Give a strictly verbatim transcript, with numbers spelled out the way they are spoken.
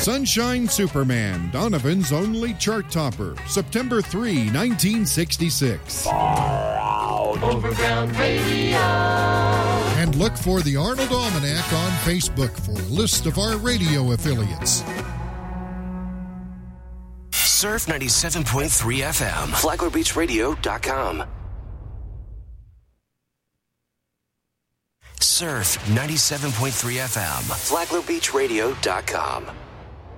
Sunshine Superman, Donovan's only chart topper, September third, nineteen sixty-six. Far out overground radio. And look for the Arnold Almanac on Facebook for a list of our radio affiliates. Surf ninety-seven point three F M, flagler beach radio dot com. Surf ninety-seven point three F M, flagler beach radio dot com.